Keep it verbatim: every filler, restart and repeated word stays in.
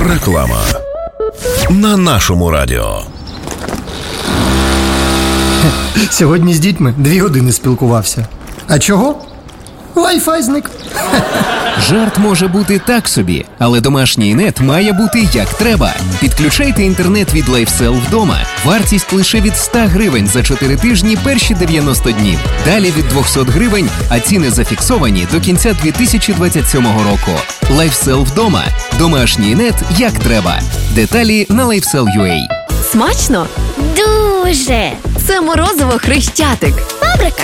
Реклама на нашому радіо. Сьогодні з дітьми дві години спілкувався. А чого? Wi-Fi зник. Жарт може бути так собі, але домашній нет має бути як треба. Підключайте інтернет від LifeSell вдома. Вартість лише від сто гривень за чотири тижні перші дев'яносто днів. Далі від двісті гривень, а ціни зафіксовані до кінця дві тисячі двадцять сьомого року. LifeSell вдома. Домашній нет як треба. Деталі на LifeSell.ua. Смачно? Дуже! Це морозиво Хрещатик. Фабрика.